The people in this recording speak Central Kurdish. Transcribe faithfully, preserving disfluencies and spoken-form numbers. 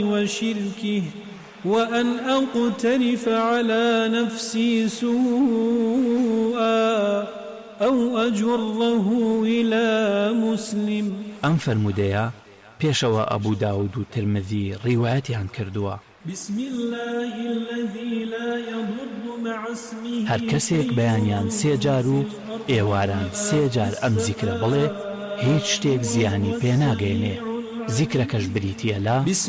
وشركه وأن أقترف على نفسي سوءا أو أجره إلى مسلم. ئەم فەرموودەیە پێشەوە ئەبوو داود و ترمذی ڕیوایەتیان کردووە. بسم الله الذي لا يضر مع اسمه. هەر کەسێک بەیانیان سێ جار و ئێواران سێ جار ئەم زیکرە بڵێ هیچ شتێک زیانی پێناگەێنێ. زیکرەکەش بریتیە لە